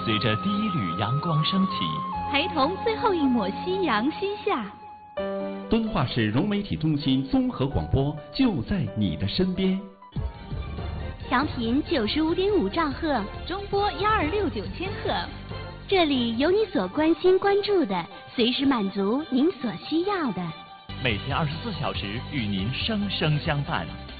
随着第一缕阳光升起， 陪同最后一抹夕阳西下。 敦化市融媒体中心综合广播就在你的身边。 调频95.5兆赫，中波1269千赫。这里有你所关心关注的，随时满足您所需要的。 每天24小时与您生生相伴。